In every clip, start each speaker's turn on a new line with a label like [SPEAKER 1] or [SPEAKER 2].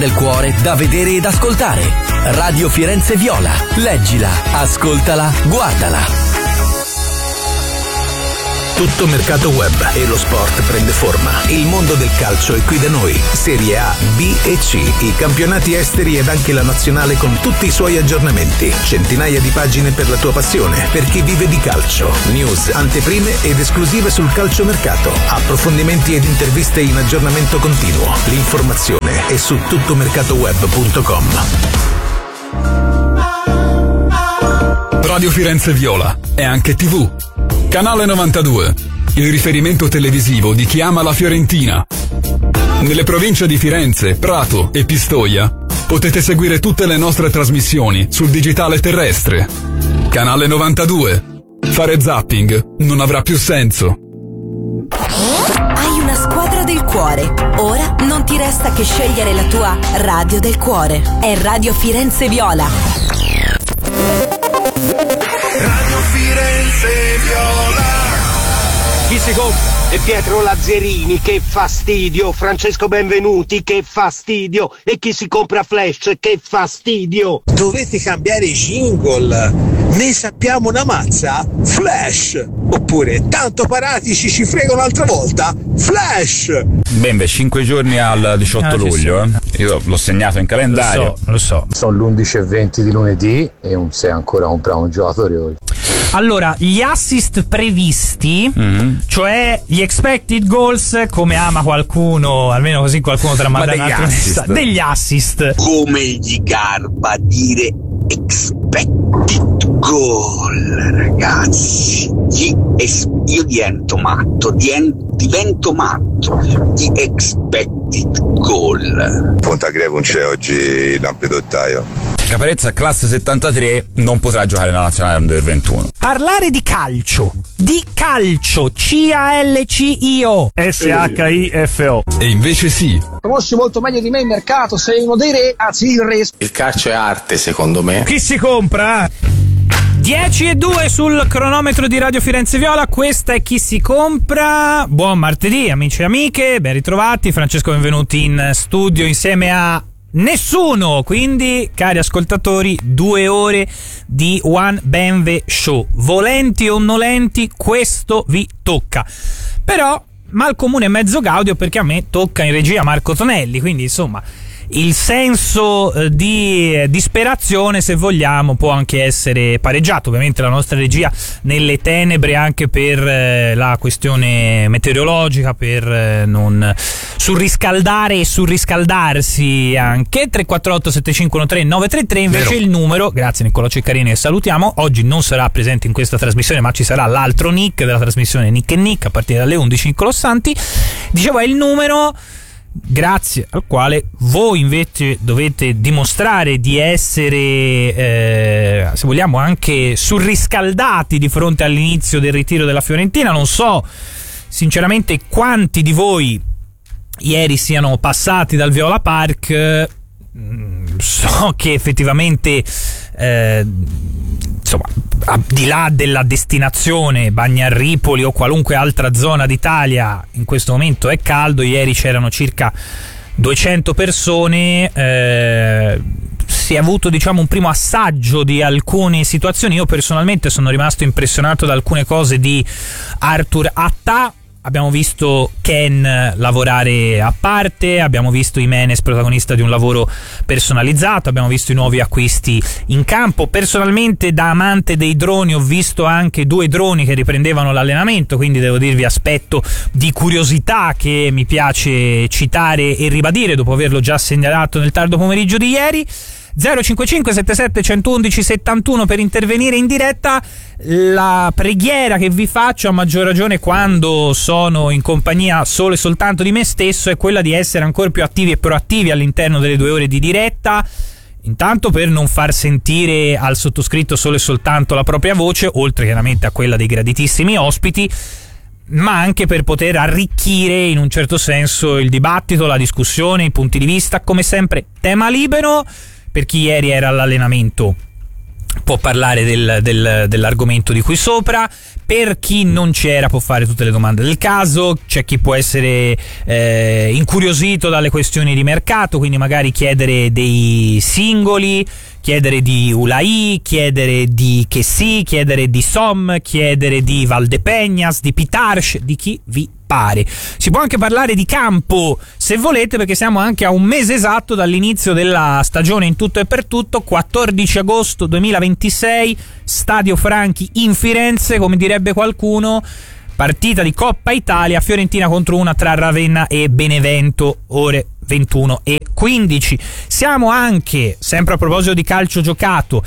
[SPEAKER 1] del cuore da vedere ed ascoltare. Radio Firenze Viola. Leggila, ascoltala, guardala.
[SPEAKER 2] Tutto mercato web e lo sport prende forma. Il mondo del calcio è qui da noi. Serie A, B e C, i campionati esteri ed anche la nazionale con tutti i suoi aggiornamenti. Centinaia di pagine per la tua passione, per chi vive di calcio. News, anteprime ed esclusive sul calciomercato. Approfondimenti ed interviste in aggiornamento continuo. L'informazione è su tuttomercatoweb.com.
[SPEAKER 3] Radio Firenze Viola è anche TV. Canale 92, il riferimento televisivo di chi ama la Fiorentina. Nelle province di Firenze, Prato e Pistoia potete seguire tutte le nostre trasmissioni sul digitale terrestre. Canale 92. Fare zapping non avrà più senso.
[SPEAKER 4] Hai una squadra del cuore. Ora non ti resta che scegliere la tua radio del cuore. È Radio Firenze Viola.
[SPEAKER 5] Radio Firenze Viola.
[SPEAKER 6] Chi si compra? E Pietro Lazzarini, che fastidio. Francesco Benvenuti, che fastidio. E chi si compra Flash, che fastidio.
[SPEAKER 7] Dovete cambiare i jingle. Ne sappiamo una mazza? Flash. Oppure tanto paratici ci frega un'altra volta? Flash.
[SPEAKER 8] Beh, 5 giorni al 18 luglio. Sì. Io l'ho segnato in calendario.
[SPEAKER 9] Lo so. Sono l'11:20 di lunedì e non sei ancora comprato un giocatore oggi.
[SPEAKER 10] Allora, gli assist previsti, cioè gli expected goals, come ama qualcuno, almeno così qualcuno te la manda in altro degli assist.
[SPEAKER 11] Come gli garba dire expected goal, ragazzi. Io divento matto di expected goal.
[SPEAKER 12] Pontagreve non c'è oggi Lampedottaio.
[SPEAKER 8] Caparezza, classe 73, non potrà giocare nella nazionale under 21.
[SPEAKER 10] Parlare di calcio, CALCIO, SHIFO.
[SPEAKER 3] E invece sì.
[SPEAKER 13] Conosci molto meglio di me il mercato, sei uno dei re, anzi il re.
[SPEAKER 14] Il calcio è arte, secondo me.
[SPEAKER 10] Chi si compra? 10:02 sul cronometro di Radio Firenze Viola, questa è Chi si compra. Buon martedì amici e amiche, ben ritrovati. Francesco Benvenuti in studio insieme a nessuno, quindi cari ascoltatori, 2 ore di One Benve Show, volenti o nolenti questo vi tocca, però mal comune e mezzo gaudio, perché a me tocca in regia Marco Tonelli, quindi insomma il senso di disperazione, se vogliamo, può anche essere pareggiato. Ovviamente la nostra regia nelle tenebre anche per la questione meteorologica, per non surriscaldare e surriscaldarsi anche. 348 7513 933 invece vero. Il numero, grazie Niccolò Ceccarini che salutiamo, oggi non sarà presente in questa trasmissione, ma ci sarà l'altro Nick della trasmissione Nick e Nick a partire dalle 11, Niccolò Santi. Dicevo, è il numero grazie al quale voi invece dovete dimostrare di essere se vogliamo anche surriscaldati di fronte all'inizio del ritiro della Fiorentina. Non so sinceramente quanti di voi ieri siano passati dal Viola Park, so che effettivamente insomma, al di là della destinazione Bagnarripoli o qualunque altra zona d'Italia, in questo momento è caldo. Ieri c'erano circa 200 persone, si è avuto diciamo un primo assaggio di alcune situazioni. Io personalmente sono rimasto impressionato da alcune cose di Arthur Atta. Abbiamo visto Ken lavorare a parte, abbiamo visto Jimenez protagonista di un lavoro personalizzato, abbiamo visto i nuovi acquisti in campo. Personalmente, da amante dei droni, ho visto anche 2 droni che riprendevano l'allenamento, quindi devo dirvi aspetto di curiosità che mi piace citare e ribadire dopo averlo già segnalato nel tardo pomeriggio di ieri. 055 77 111 71 per intervenire in diretta. La preghiera che vi faccio, a maggior ragione quando sono in compagnia solo e soltanto di me stesso, è quella di essere ancora più attivi e proattivi all'interno delle 2 ore di diretta, intanto per non far sentire al sottoscritto solo e soltanto la propria voce, oltre chiaramente a quella dei graditissimi ospiti, ma anche per poter arricchire in un certo senso il dibattito, la discussione, i punti di vista. Come sempre tema libero per chi ieri era all'allenamento. può parlare dell'argomento di qui sopra. Per chi non c'era può fare tutte le domande del caso. C'è chi può essere incuriosito dalle questioni di mercato, quindi magari chiedere dei singoli, chiedere di Ulai, chiedere di Kessi, chiedere di Som, chiedere di Valdepeñas, di Pitarch, di chi vi pare. Si può anche parlare di campo, se volete, perché siamo anche a un mese esatto dall'inizio della stagione in tutto e per tutto. 14 agosto 2026, Stadio Franchi in Firenze, come direbbe qualcuno. Partita di Coppa Italia, Fiorentina contro una tra Ravenna e Benevento, ore 21:15. Siamo anche, sempre a proposito di calcio giocato,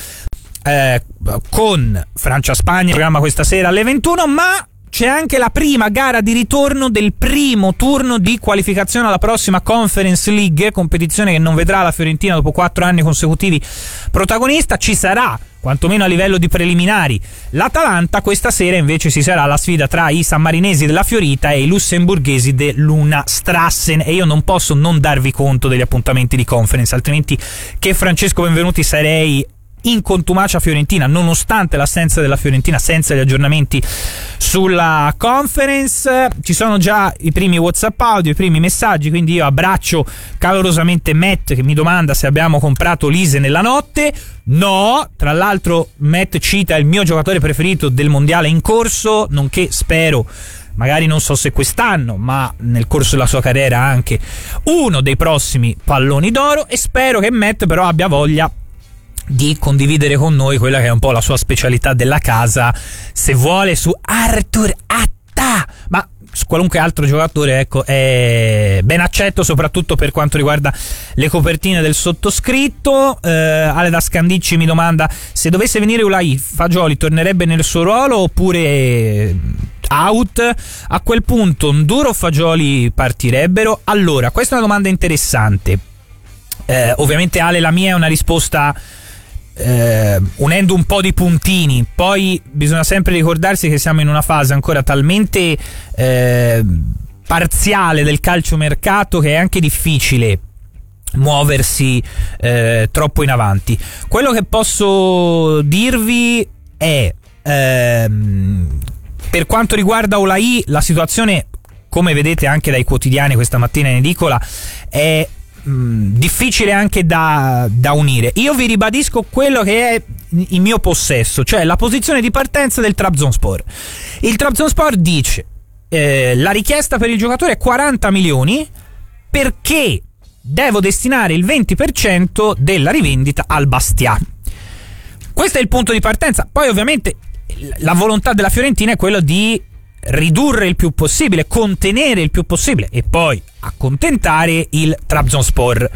[SPEAKER 10] con Francia-Spagna, programma questa sera alle 21, ma c'è anche la prima gara di ritorno del primo turno di qualificazione alla prossima Conference League, competizione che non vedrà la Fiorentina dopo 4 anni consecutivi protagonista. Ci sarà, quantomeno a livello di preliminari, l'Atalanta. Questa sera invece ci sarà la sfida tra i sammarinesi della Fiorita e i lussemburghesi dell'Una Strassen, e io non posso non darvi conto degli appuntamenti di Conference, altrimenti che Francesco Benvenuti sarei in contumacia fiorentina, nonostante l'assenza della Fiorentina, senza gli aggiornamenti sulla Conference. Ci sono già i primi WhatsApp audio, i primi messaggi, quindi io abbraccio calorosamente Matt, che mi domanda se abbiamo comprato Lise nella notte. No, tra l'altro Matt cita il mio giocatore preferito del mondiale in corso, nonché spero, magari non so se quest'anno, ma nel corso della sua carriera anche uno dei prossimi palloni d'oro, e spero che Matt però abbia voglia di condividere con noi quella che è un po' la sua specialità della casa, se vuole su Arthur Atta, ma su qualunque altro giocatore, ecco, è ben accetto, soprattutto per quanto riguarda le copertine del sottoscritto. Ale da Scandicci mi domanda: se dovesse venire Ulai, Fagioli tornerebbe nel suo ruolo oppure out? A quel punto Nduro o Fagioli partirebbero? Allora, questa è una domanda interessante. Ovviamente, Ale, la mia è una risposta unendo un po' di puntini. Poi bisogna sempre ricordarsi che siamo in una fase ancora talmente parziale del calciomercato che è anche difficile muoversi troppo in avanti. Quello che posso dirvi è, per quanto riguarda Ulai, la situazione, come vedete anche dai quotidiani questa mattina in edicola, è difficile anche da unire. Io vi ribadisco quello che è in mio possesso, cioè la posizione di partenza del Trabzonspor. Il Trabzonspor dice la richiesta per il giocatore è 40 milioni perché devo destinare il 20% della rivendita al Bastia. Questo è il punto di partenza. Poi ovviamente la volontà della Fiorentina è quella di ridurre il più possibile, contenere il più possibile e poi accontentare il Trabzonspor.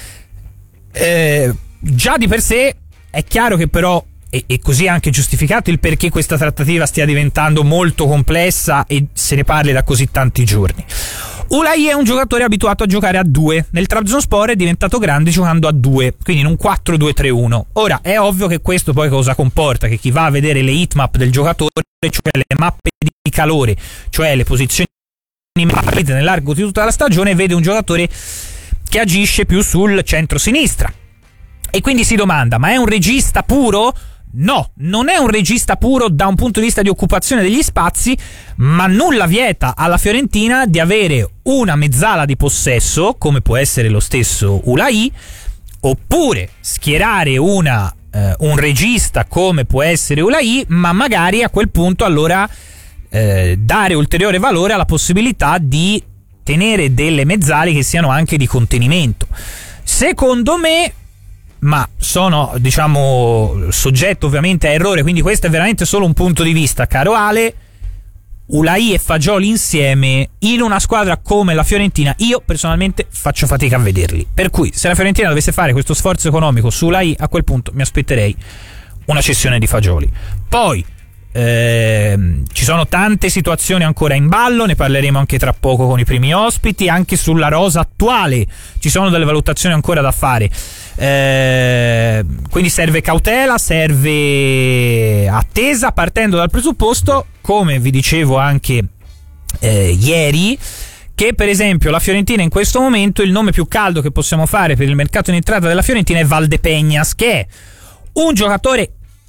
[SPEAKER 10] Già di per sé è chiaro che però è così anche giustificato il perché questa trattativa stia diventando molto complessa e se ne parli da così tanti giorni. Ulai è un giocatore abituato a giocare a 2. Nel Trabzonspor è diventato grande giocando a 2, quindi in un 4-2-3-1. Ora è ovvio che questo poi cosa comporta? Che chi va a vedere le heatmap del giocatore, cioè le mappe di calore, cioè le posizioni nell'arco di tutta la stagione, vede un giocatore che agisce più sul centro-sinistra. E quindi si domanda: ma è un regista puro? No, non è un regista puro da un punto di vista di occupazione degli spazi, ma nulla vieta alla Fiorentina di avere una mezzala di possesso, come può essere lo stesso Ulai, oppure schierare un regista come può essere Ulai, ma magari a quel punto allora dare ulteriore valore alla possibilità di tenere delle mezzali che siano anche di contenimento. Secondo me, ma sono soggetto ovviamente a errore, quindi questo è veramente solo un punto di vista, caro Ale, Ulai e Fagioli insieme in una squadra come la Fiorentina io personalmente faccio fatica a vederli, per cui se la Fiorentina dovesse fare questo sforzo economico su Ulai, a quel punto mi aspetterei una cessione di Fagioli. Poi ci sono tante situazioni ancora in ballo, ne parleremo anche tra poco con i primi ospiti. Anche sulla rosa attuale ci sono delle valutazioni ancora da fare, quindi serve cautela, serve attesa, partendo dal presupposto, come vi dicevo anche ieri, che per esempio la Fiorentina in questo momento, il nome più caldo che possiamo fare per il mercato in entrata della Fiorentina è Valdepeñas, che è un giocatore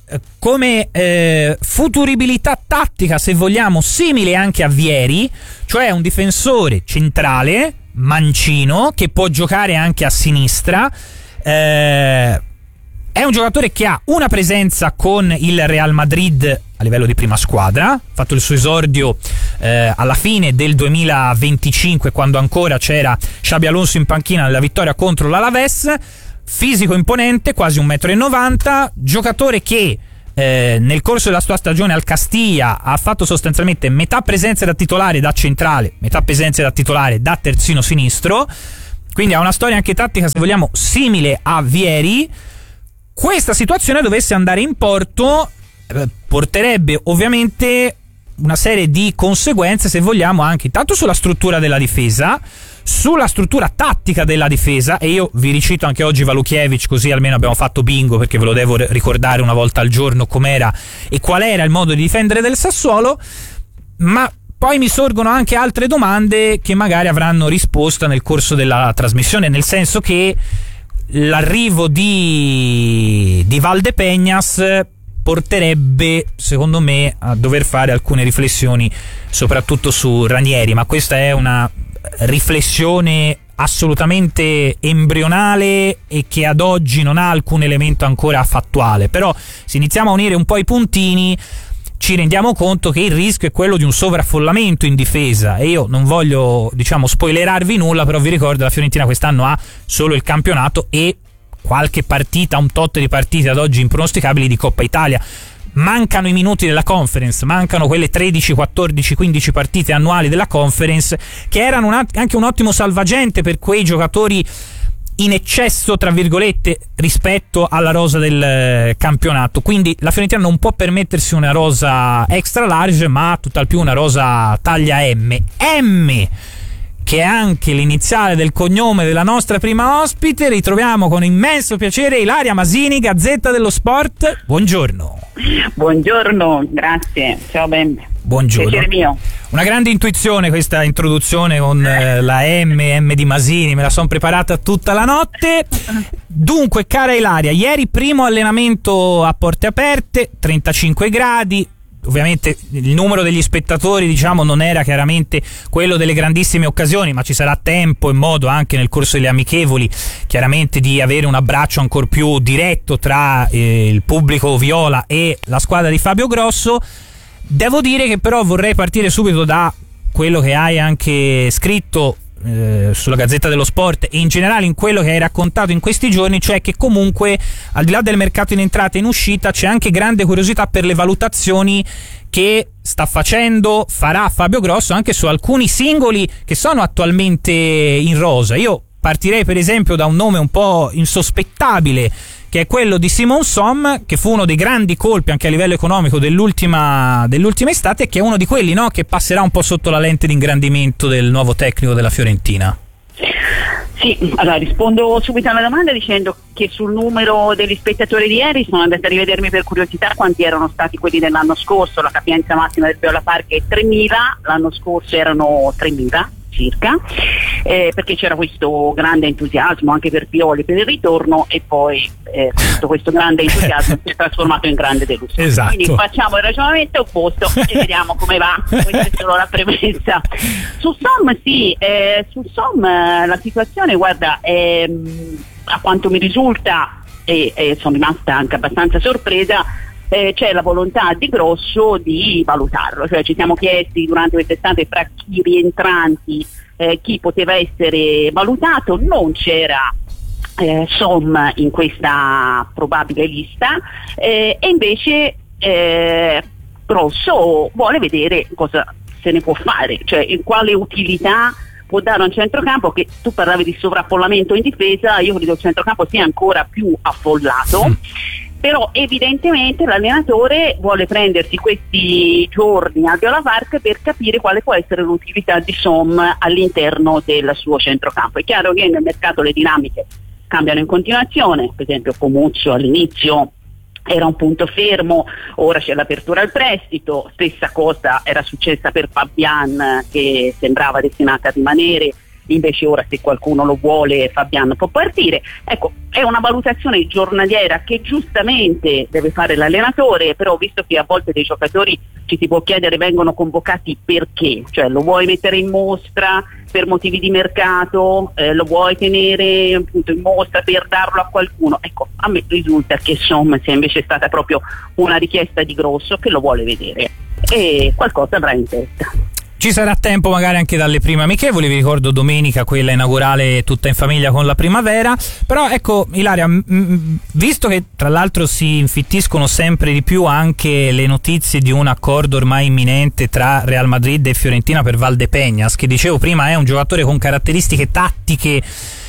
[SPEAKER 10] come futuribilità tattica, se vogliamo, simile anche a Vieri, cioè un difensore centrale, mancino, che può giocare anche a sinistra. È un giocatore che ha una presenza con il Real Madrid a livello di prima squadra, ha fatto il suo esordio alla fine del 2025, quando ancora c'era Xabi Alonso in panchina nella vittoria contro l'Alaves. Fisico imponente, quasi 1,90 m, giocatore che nel corso della sua stagione al Castilla ha fatto sostanzialmente metà presenze da titolare da centrale, metà presenze da titolare da terzino sinistro, quindi ha una storia anche tattica, se vogliamo, simile a Vieri. Questa situazione dovesse andare in porto porterebbe ovviamente una serie di conseguenze, se vogliamo, anche intanto sulla struttura della difesa, sulla struttura tattica della difesa, e io vi ricito anche oggi Walukiewicz, così almeno abbiamo fatto bingo, perché ve lo devo ricordare una volta al giorno com'era e qual era il modo di difendere del Sassuolo. Ma poi mi sorgono anche altre domande che magari avranno risposta nel corso della trasmissione, nel senso che l'arrivo di Valdepeñas porterebbe, secondo me, a dover fare alcune riflessioni soprattutto su Ranieri, ma questa è una riflessione assolutamente embrionale e che ad oggi non ha alcun elemento ancora fattuale. Però se iniziamo a unire un po' i puntini ci rendiamo conto che il rischio è quello di un sovraffollamento in difesa, e io non voglio, diciamo, spoilerarvi nulla, però vi ricordo la Fiorentina quest'anno ha solo il campionato e qualche partita, un tot di partite ad oggi impronosticabili di Coppa Italia. Mancano i minuti della Conference, mancano quelle 13, 14, 15 partite annuali della Conference, che erano anche un ottimo salvagente per quei giocatori in eccesso, tra virgolette, rispetto alla rosa del campionato. Quindi la Fiorentina non può permettersi una rosa extra large, ma tutt'al più una rosa taglia M, che è anche l'iniziale del cognome della nostra prima ospite. Ritroviamo con immenso piacere Ilaria Masini, Gazzetta dello Sport. Buongiorno.
[SPEAKER 15] Buongiorno, grazie. Ciao Ben.
[SPEAKER 10] Buongiorno.
[SPEAKER 15] Piacere mio.
[SPEAKER 10] Una grande intuizione questa introduzione con la M di Masini, me la sono preparata tutta la notte. Dunque, cara Ilaria, ieri primo allenamento a porte aperte, 35 gradi. Ovviamente il numero degli spettatori, diciamo, non era chiaramente quello delle grandissime occasioni, ma ci sarà tempo e modo anche nel corso delle amichevoli chiaramente di avere un abbraccio ancor più diretto tra il pubblico viola e la squadra di Fabio Grosso. Devo dire che però vorrei partire subito da quello che hai anche scritto sulla Gazzetta dello Sport e in generale in quello che hai raccontato in questi giorni, cioè che comunque al di là del mercato in entrata e in uscita c'è anche grande curiosità per le valutazioni che farà Fabio Grosso anche su alcuni singoli che sono attualmente in rosa. Io partirei per esempio da un nome un po' insospettabile, che è quello di Simon Som, che fu uno dei grandi colpi anche a livello economico dell'ultima estate, e che è uno di quelli, no, che passerà un po' sotto la lente di ingrandimento del nuovo tecnico della Fiorentina.
[SPEAKER 15] Sì, allora rispondo subito alla domanda dicendo che sul numero degli spettatori di ieri sono andata a rivedermi per curiosità quanti erano stati quelli dell'anno scorso. La capienza massima del Viola Park è 3.000, l'anno scorso erano 3.000 circa, perché c'era questo grande entusiasmo anche per Pioli per il ritorno, e poi tutto questo grande entusiasmo si è trasformato in grande delusione.
[SPEAKER 10] Esatto.
[SPEAKER 15] Quindi facciamo il ragionamento opposto e vediamo come va. Questa è solo la premessa. Su Som su Som la situazione, guarda, a quanto mi risulta, e sono rimasta anche abbastanza sorpresa, c'è la volontà di Grosso di valutarlo, cioè ci siamo chiesti durante quest'estate fra i rientranti chi poteva essere valutato. Non c'era Som in questa probabile lista, e invece Grosso vuole vedere cosa se ne può fare, cioè quale utilità può dare a un centrocampo. Che tu parlavi di sovraffollamento in difesa, io credo che il centrocampo sia ancora più affollato. Però evidentemente l'allenatore vuole prendersi questi giorni al Viola Park per capire quale può essere l'utilità di Som all'interno del suo centrocampo. È chiaro che nel mercato le dinamiche cambiano in continuazione, per esempio Comuzzo all'inizio era un punto fermo, ora c'è l'apertura al prestito, stessa cosa era successa per Fabian che sembrava destinata a rimanere invece ora se qualcuno lo vuole Fabian può partire. Ecco, è una valutazione giornaliera che giustamente deve fare l'allenatore, però visto che a volte dei giocatori ci si può chiedere vengono convocati perché, cioè lo vuoi mettere in mostra per motivi di mercato, lo vuoi tenere appunto in mostra per darlo a qualcuno, ecco, a me risulta che insomma sia invece stata proprio una richiesta di Grosso che lo vuole vedere e qualcosa avrà in testa.
[SPEAKER 10] Ci sarà tempo magari anche dalle prime amichevoli, vi ricordo domenica quella inaugurale tutta in famiglia con la Primavera, però ecco Ilaria, visto che tra l'altro si infittiscono sempre di più anche le notizie di un accordo ormai imminente tra Real Madrid e Fiorentina per Valdepeñas, che dicevo prima è un giocatore con caratteristiche tattiche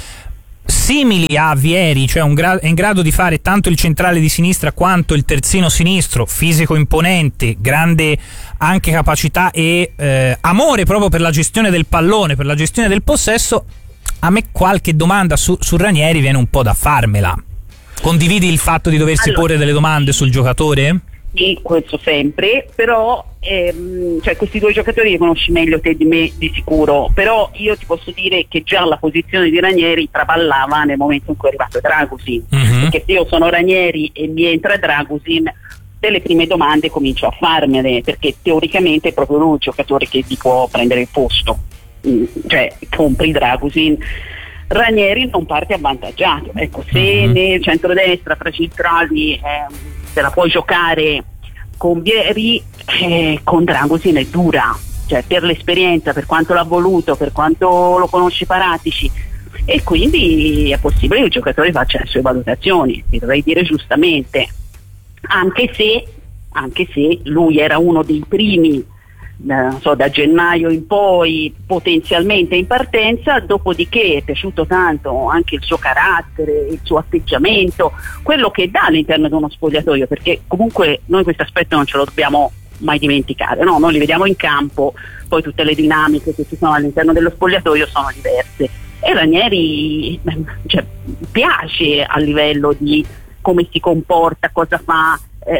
[SPEAKER 10] simili a Vieri, cioè è in grado di fare tanto il centrale di sinistra quanto il terzino sinistro, fisico imponente, grande anche capacità e amore proprio per la gestione del pallone, per la gestione del possesso. A me qualche domanda su Ranieri viene un po' da farmela. Condividi il fatto di doversi porre delle domande sul giocatore?
[SPEAKER 15] Sì, questo sempre, però cioè questi due giocatori li conosci meglio te di me di sicuro, però io ti posso dire che già la posizione di Ranieri traballava nel momento in cui è arrivato Dragusin, perché se io sono Ranieri e mi entra Dragusin, delle prime domande comincio a farmele, perché teoricamente è proprio lui il giocatore che ti può prendere il posto, cioè compri Dragusin, Ranieri non parte avvantaggiato, ecco, se nel centrodestra fra centrali se la puoi giocare con Vieri, con Dragusin è dura, cioè per l'esperienza, per quanto l'ha voluto, per quanto lo conosce Paratici, e quindi è possibile che il giocatore faccia le sue valutazioni, dovrei dire giustamente, anche se lui era uno dei primi, da gennaio in poi potenzialmente in partenza, dopodiché è piaciuto tanto anche il suo carattere, il suo atteggiamento, quello che dà all'interno di uno spogliatoio, perché comunque noi questo aspetto non ce lo dobbiamo mai dimenticare, no? Noi li vediamo in campo, poi tutte le dinamiche che ci sono all'interno dello spogliatoio sono diverse, e Ranieri piace a livello di come si comporta, cosa fa,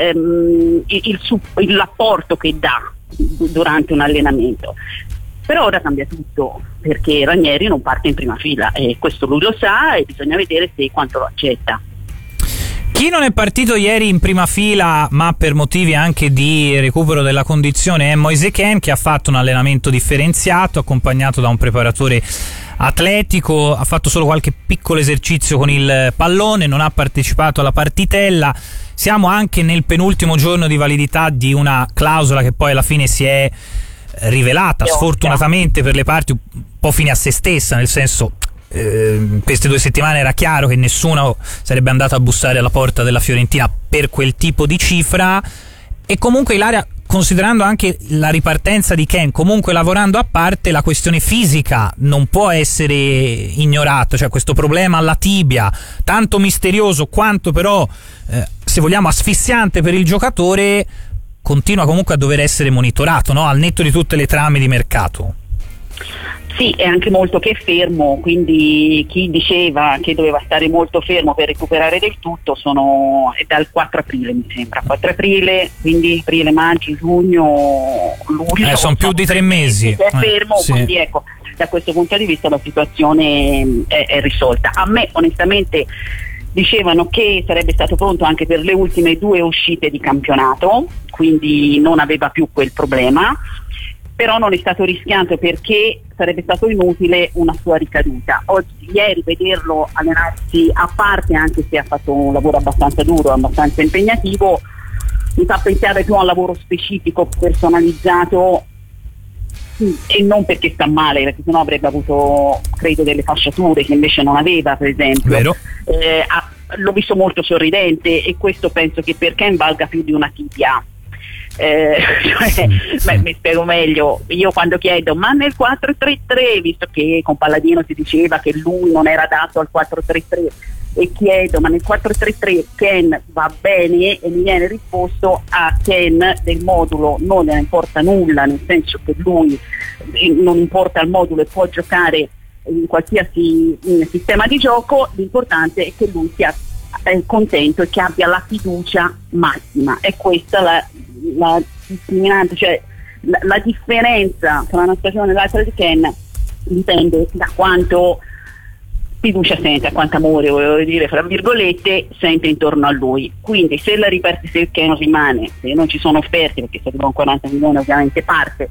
[SPEAKER 15] l'apporto che dà durante un allenamento. Però ora cambia tutto, perché Ranieri non parte in prima fila e questo lui lo sa e bisogna vedere se quanto lo accetta.
[SPEAKER 10] Chi non è partito ieri in prima fila, ma per motivi anche di recupero della condizione, è Moise Kean, che ha fatto un allenamento differenziato accompagnato da un preparatore atletico, ha fatto solo qualche piccolo esercizio con il pallone, non ha partecipato alla partitella. Siamo anche nel penultimo giorno di validità di una clausola che poi alla fine si è rivelata sfortunatamente per le parti un po' fine a se stessa, nel senso queste 2 settimane era chiaro che nessuno sarebbe andato a bussare alla porta della Fiorentina per quel tipo di cifra, e comunque Ilaria, considerando anche la ripartenza di Kean, comunque lavorando a parte, la questione fisica non può essere ignorata, cioè questo problema alla tibia, tanto misterioso quanto però se vogliamo asfissiante per il giocatore, continua comunque a dover essere monitorato, no? Al netto di tutte le trame di mercato.
[SPEAKER 15] Sì, è anche molto che è fermo, quindi chi diceva che doveva stare molto fermo per recuperare del tutto è dal 4 aprile mi sembra, 4 aprile, quindi aprile, maggio, giugno, luglio.
[SPEAKER 10] Sono più di 3 mesi.
[SPEAKER 15] È fermo,
[SPEAKER 10] sì.
[SPEAKER 15] Quindi ecco, da questo punto di vista la situazione è risolta. A me onestamente dicevano che sarebbe stato pronto anche per le ultime 2 uscite di campionato, quindi non aveva più quel problema, però non è stato rischiante perché sarebbe stato inutile una sua ricaduta. Ieri vederlo allenarsi a parte, anche se ha fatto un lavoro abbastanza duro, abbastanza impegnativo, mi fa pensare più a un lavoro specifico, personalizzato, e non perché sta male, perché sennò avrebbe avuto credo delle fasciature che invece non aveva, per esempio.
[SPEAKER 10] Vero.
[SPEAKER 15] L'ho visto molto sorridente, e questo penso che per Kean valga più di una tibia. Mi spiego meglio. Io quando chiedo ma nel 4-3-3, visto che con Palladino si diceva che lui non era adatto al 4-3-3, e chiedo ma nel 4-3-3 Kean va bene, e mi viene risposto a Kean del modulo non ne importa nulla, nel senso che lui non importa il modulo e può giocare in qualsiasi sistema di gioco, l'importante è che lui sia contento e che abbia la fiducia massima. È questa la discriminante, cioè la differenza tra una stagione e l'altra di Kean dipende da quanto fiducia sente, a quanto amore, volevo dire, fra virgolette, sente intorno a lui. Quindi se il Ken rimane, se non ci sono offerte, perché se arrivano 40 milioni ovviamente parte,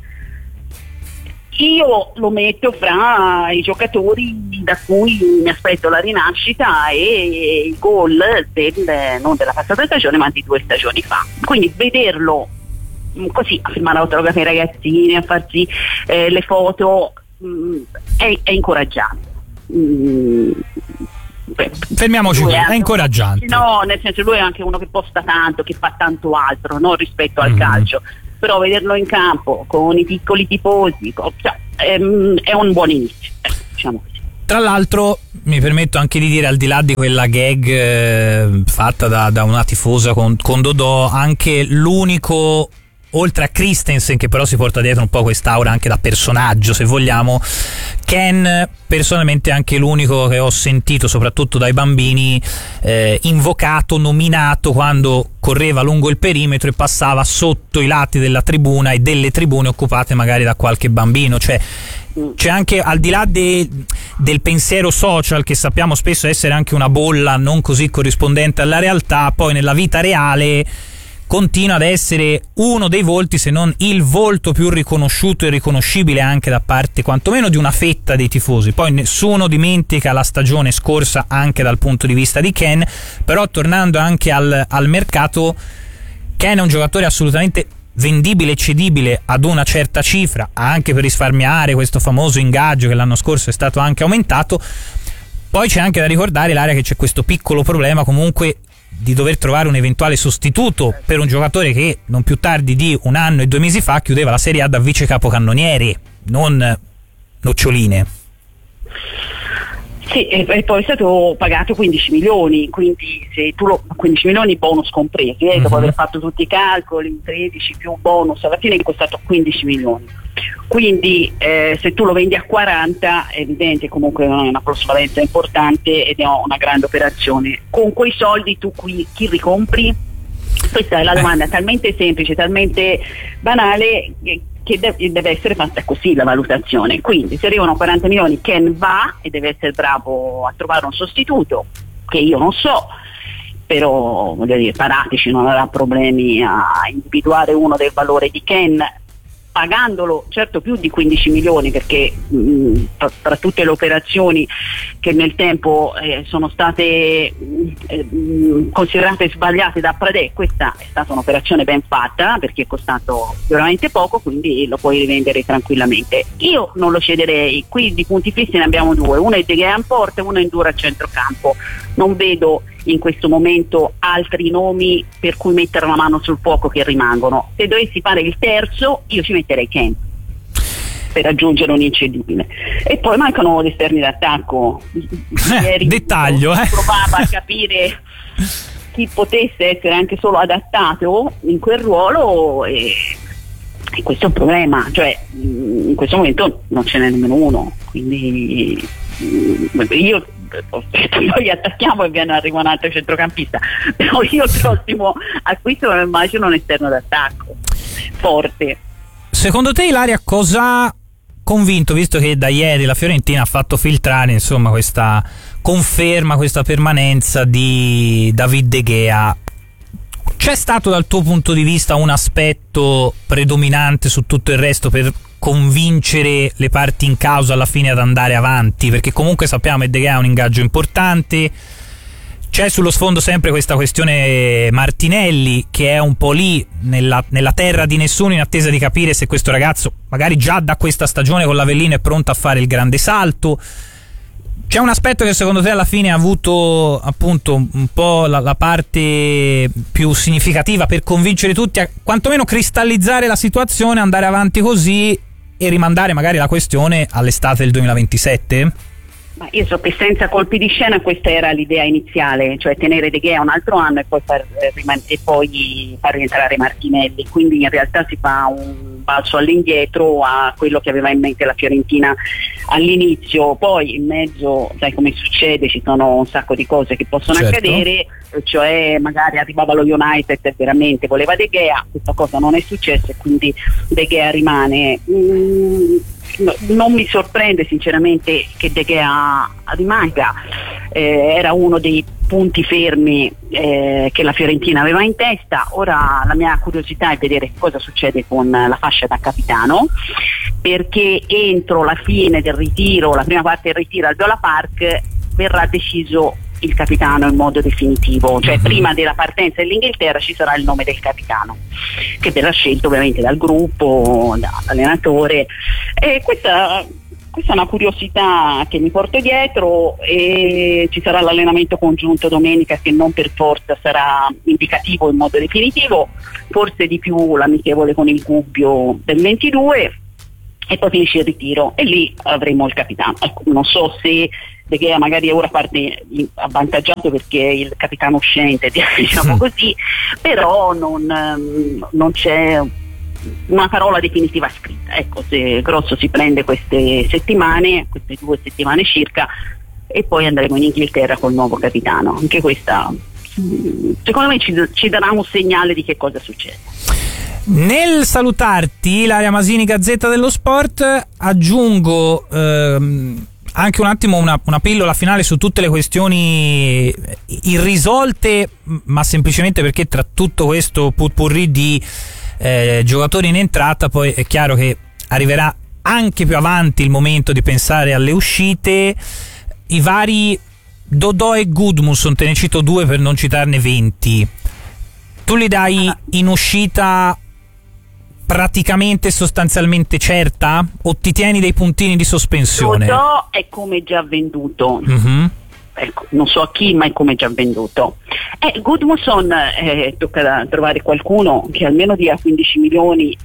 [SPEAKER 15] io lo metto fra i giocatori da cui mi aspetto la rinascita e il gol non della passata stagione ma di 2 stagioni fa. Quindi vederlo così a firmare autografi ai ragazzini, a farsi le foto, è incoraggiante.
[SPEAKER 10] Fermiamoci qui, è incoraggiante.
[SPEAKER 15] No, nel senso, lui è anche uno che posta tanto, che fa tanto altro, non rispetto al calcio, però vederlo in campo con i piccoli tifosi è un buon inizio, diciamo così.
[SPEAKER 10] Tra l'altro mi permetto anche di dire, al di là di quella gag fatta da una tifosa con Dodò, anche l'unico, oltre a Christensen, che però si porta dietro un po' quest'aura anche da personaggio, se vogliamo, Ken personalmente è anche l'unico che ho sentito, soprattutto dai bambini, invocato, nominato quando correva lungo il perimetro e passava sotto i lati della tribuna e delle tribune occupate magari da qualche bambino. Cioè c'è anche, al di là del pensiero social, che sappiamo spesso essere anche una bolla non così corrispondente alla realtà, poi nella vita reale continua ad essere uno dei volti, se non il volto più riconosciuto e riconoscibile anche da parte quantomeno di una fetta dei tifosi. Poi nessuno dimentica la stagione scorsa anche dal punto di vista di Ken, però tornando anche al mercato, Ken è un giocatore assolutamente vendibile e cedibile ad una certa cifra, anche per risparmiare questo famoso ingaggio che l'anno scorso è stato anche aumentato. Poi c'è anche da ricordare, l'area, che c'è questo piccolo problema comunque di dover trovare un eventuale sostituto per un giocatore che non più tardi di 1 anno e 2 mesi fa chiudeva la Serie A da vice capocannoniere, non noccioline.
[SPEAKER 15] Sì, e poi è stato pagato 15 milioni, quindi se tu 15 milioni bonus compresi, dopo aver fatto tutti i calcoli, 13 più bonus, alla fine è costato 15 milioni. Quindi se tu lo vendi a 40 è evidente, comunque non è una plusvalenza importante ed è una grande operazione. Con quei soldi tu chi ricompri? Questa è la domanda talmente semplice, talmente banale, che deve essere fatta così la valutazione. Quindi se arrivano 40 milioni, Ken va e deve essere bravo a trovare un sostituto, che io non so, però voglio dire, Paratici non avrà problemi a individuare uno del valore di Ken, pagandolo certo più di 15 milioni, perché tra tutte le operazioni che nel tempo sono state considerate sbagliate da Pradè, questa è stata un'operazione ben fatta, perché è costato veramente poco, quindi lo puoi rivendere tranquillamente. Io non lo cederei. Qui di punti fissi ne abbiamo 2, uno è De Gea in porta e uno è Indura a centrocampo. Non vedo in questo momento altri nomi per cui mettere la mano sul fuoco che rimangono. Se dovessi fare il terzo, io ci metterei Ken per aggiungere un incedibile. E poi mancano gli esterni d'attacco. Ieri
[SPEAKER 10] dettaglio,
[SPEAKER 15] provava a capire chi potesse essere anche solo adattato in quel ruolo, e questo è un problema, cioè in questo momento non ce n'è nemmeno uno, quindi noi attacchiamo e arriva un altro centrocampista, però io il prossimo acquisto me lo immagino un esterno d'attacco forte.
[SPEAKER 10] Secondo te, Ilaria, cosa ha convinto, visto che da ieri la Fiorentina ha fatto filtrare insomma questa conferma, questa permanenza di David De Gea? C'è stato dal tuo punto di vista un aspetto predominante su tutto il resto per convincere le parti in causa alla fine ad andare avanti? Perché comunque sappiamo che De Gea è un ingaggio importante, c'è sullo sfondo sempre questa questione Martinelli, che è un po' lì nella terra di nessuno, in attesa di capire se questo ragazzo magari già da questa stagione con l'Avellino è pronto a fare il grande salto. C'è un aspetto che secondo te alla fine ha avuto appunto un po' la parte più significativa per convincere tutti a quantomeno cristallizzare la situazione, andare avanti così e rimandare magari la questione all'estate del 2027?
[SPEAKER 15] Ma io so che senza colpi di scena questa era l'idea iniziale, cioè tenere De Gea un altro anno e poi far rientrare Martinelli, quindi in realtà si fa un balzo all'indietro a quello che aveva in mente la Fiorentina all'inizio. Poi in mezzo, sai come succede, ci sono un sacco di cose che possono accadere, cioè magari arrivava lo United e veramente voleva De Gea, questa cosa non è successa e quindi De Gea rimane. non mi sorprende sinceramente che De Gea rimanga, era uno dei punti fermi che la Fiorentina aveva in testa. Ora la mia curiosità è vedere cosa succede con la fascia da capitano, perché entro la fine del ritiro, la prima parte del ritiro al Viola Park, verrà deciso il capitano in modo definitivo, cioè prima della partenza dell'Inghilterra ci sarà il nome del capitano, che verrà scelto ovviamente dal gruppo, dall'allenatore, e questa è una curiosità che mi porto dietro. E ci sarà l'allenamento congiunto domenica, che non per forza sarà indicativo in modo definitivo, forse di più l'amichevole con il Gubbio del 22, e poi finisce il ritiro e lì avremo il capitano. Ecco, non so se De Gea magari ora parte avvantaggiato perché è il capitano uscente, diciamo così, però non c'è una parola definitiva scritta. Ecco, se Grosso si prende queste 2 settimane circa, e poi andremo in Inghilterra col nuovo capitano. Anche questa secondo me ci darà un segnale di che cosa succede.
[SPEAKER 10] Nel salutarti, Ilaria Masini, Gazzetta dello Sport, aggiungo anche un attimo una pillola finale su tutte le questioni irrisolte, ma semplicemente perché tra tutto questo potpourri di giocatori in entrata, poi è chiaro che arriverà anche più avanti il momento di pensare alle uscite. I vari Dodò e Gudmundsson, te ne cito 2 per non citarne 20. Tu li dai in uscita praticamente sostanzialmente certa, o ti tieni dei puntini di sospensione?
[SPEAKER 15] Dodò è come già venduto. Ecco, non so a chi, ma è come già venduto. Gudmundsson tocca trovare qualcuno che almeno dia 15 milioni.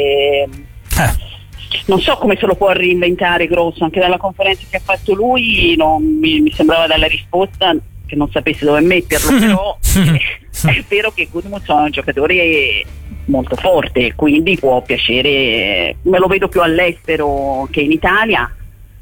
[SPEAKER 15] Non so come se lo può reinventare Grosso, anche dalla conferenza che ha fatto lui mi sembrava dalla risposta che non sapesse dove metterlo, però è vero che Gudmundsson è un giocatore molto forte, quindi può piacere. Me lo vedo più all'estero che in Italia.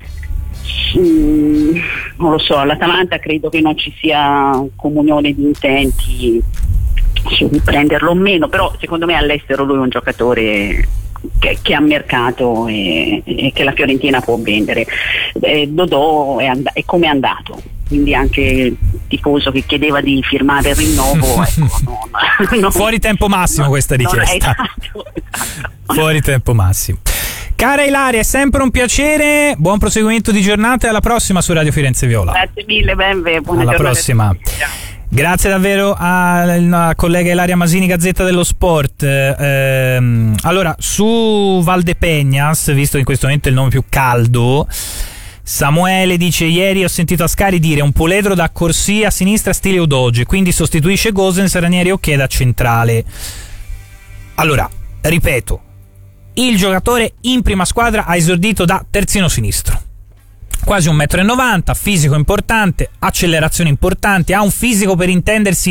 [SPEAKER 15] Non lo so, all'Atalanta credo che non ci sia comunione di intenti su prenderlo o meno, però secondo me all'estero lui è un giocatore che ha mercato e che la Fiorentina può vendere. Dodò è come è andato, quindi anche il tifoso che chiedeva di firmare il rinnovo, ecco,
[SPEAKER 10] fuori tempo massimo questa richiesta.
[SPEAKER 15] Esatto.
[SPEAKER 10] Fuori tempo massimo. Cara Ilaria, è sempre un piacere, buon proseguimento di giornata e alla prossima su Radio Firenze Viola.
[SPEAKER 15] Grazie mille, buona
[SPEAKER 10] alla
[SPEAKER 15] giornata.
[SPEAKER 10] Prossima. Grazie davvero alla collega Ilaria Masini, Gazzetta dello Sport. Allora, su Valdepeñas, visto che in questo momento è il nome più caldo, Samuele dice: ieri ho sentito Ascari dire un puledro da corsia a sinistra stile Udoge, quindi sostituisce Gosens, Ranieri ok da centrale. Allora, ripeto, il giocatore in prima squadra ha esordito da terzino sinistro, quasi 1,90 m, fisico importante, accelerazione importante, ha un fisico, per intendersi,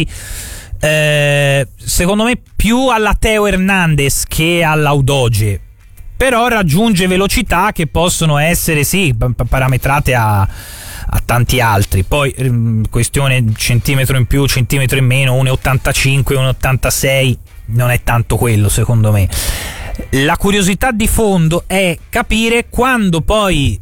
[SPEAKER 10] secondo me più alla Theo Hernandez che alla Udoge, però raggiunge velocità che possono essere parametrate a tanti altri. Poi questione centimetro in più, centimetro in meno, 1,85, 1,86, non è tanto quello secondo me. La curiosità di fondo è capire quando poi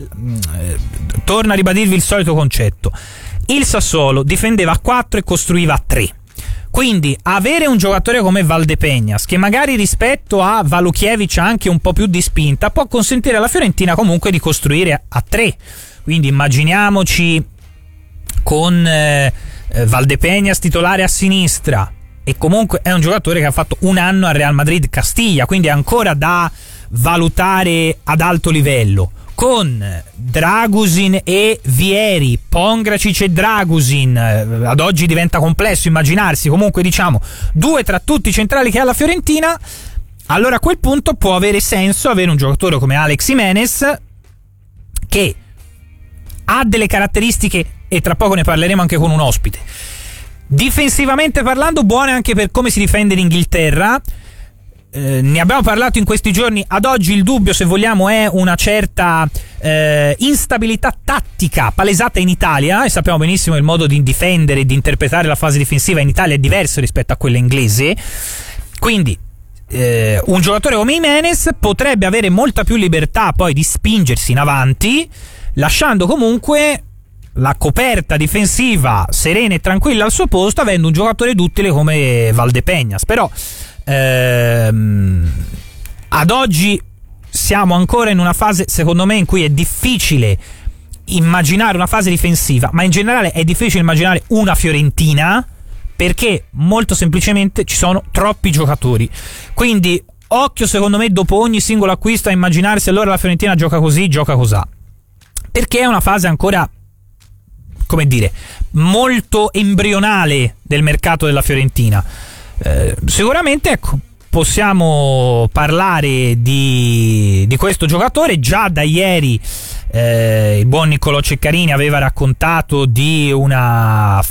[SPEAKER 10] torna a ribadirvi il solito concetto. Il Sassuolo difendeva a 4 e costruiva a 3. Quindi avere un giocatore come Valdepeñas, che magari rispetto a Valukiewicz ha anche un po' più di spinta, può consentire alla Fiorentina comunque di costruire a 3. Quindi immaginiamoci con Valdepeñas titolare a sinistra, e comunque è un giocatore che ha fatto un anno al Real Madrid Castiglia, quindi è ancora da valutare ad alto livello. Con Dragusin e Vieri, Pongracic e Dragusin, ad oggi diventa complesso immaginarsi, comunque diciamo 2 tra tutti i centrali che ha la Fiorentina. Allora a quel punto può avere senso avere un giocatore come Alex Jimenez, che ha delle caratteristiche, e tra poco ne parleremo anche con un ospite, difensivamente parlando buone anche per come si difende in Inghilterra. Ne abbiamo parlato in questi giorni. Ad oggi il dubbio, se vogliamo, è una certa instabilità tattica palesata in Italia, e sappiamo benissimo il modo di difendere e di interpretare la fase difensiva in Italia è diverso rispetto a quella inglese. Quindi un giocatore come Jimenez potrebbe avere molta più libertà poi di spingersi in avanti, lasciando comunque la coperta difensiva serena e tranquilla al suo posto, avendo un giocatore duttile come Valdepeñas. Però ad oggi siamo ancora in una fase, secondo me, in cui è difficile immaginare una fase difensiva, ma in generale è difficile immaginare una Fiorentina, perché molto semplicemente ci sono troppi giocatori. Quindi occhio, secondo me, dopo ogni singolo acquisto a immaginare se allora la Fiorentina gioca così, gioca cosà, perché è una fase ancora, come dire, molto embrionale del mercato della Fiorentina. Sicuramente, ecco, possiamo parlare di questo giocatore. Già da ieri il buon Niccolò Ceccarini aveva raccontato di una